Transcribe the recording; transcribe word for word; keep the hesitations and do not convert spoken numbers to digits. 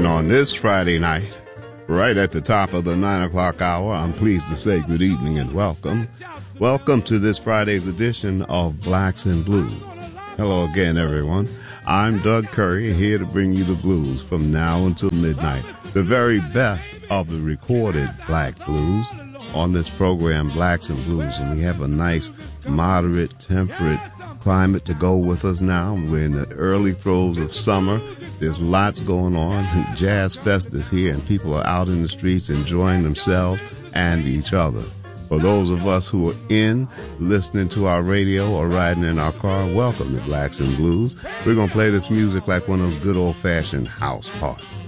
And on this Friday night, right at the top of the nine o'clock hour, I'm pleased to say good evening and welcome. Welcome to this Friday's edition of Blacks and Blues. Hello again, everyone. I'm Doug Curry, here to bring you the blues from now until midnight. The very best of the recorded black blues on this program, Blacks and Blues. And we have a nice, moderate, temperate climate to go with us now. We're in the early throes of summer. There's lots going on. Jazz Fest is here, and people are out in the streets enjoying themselves and each other. For those of us who are in, listening to our radio or riding in our car, welcome to Blacks and Blues. We're going to play this music like one of those good old-fashioned house parties.